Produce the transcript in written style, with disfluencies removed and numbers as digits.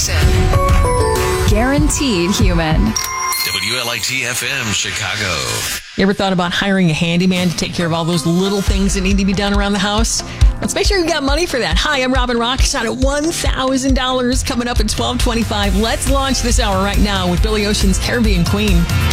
station. Guaranteed human. WLIT-FM, Chicago. You ever thought about hiring a handyman to take care of all those little things that need to be done around the house? Let's make sure you got money for that. Hi, I'm Robin Rockshot at $1,000 coming up at 12:25. Let's launch this hour right now with Billy Ocean's Caribbean Queen.